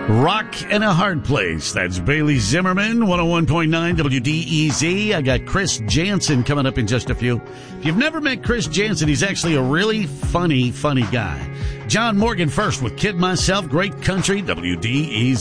Rock in a Hard Place. That's Bailey Zimmerman, 101.9 WDEZ. I got Chris Jansen coming up in just a few. If you've never met Chris Jansen, he's actually a really funny guy. John Morgan first with Kid Myself, Great Country, WDEZ.